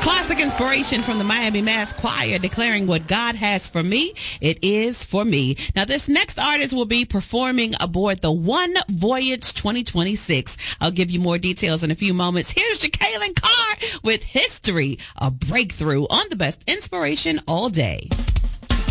Classic inspiration from the Miami Mass Choir declaring what God has for me, it is for me. Now, this next artist will be performing aboard the One Voyage 2026. I'll give you more details in a few moments. Here's Jacqueline Carr with History, a breakthrough on the best inspiration all day.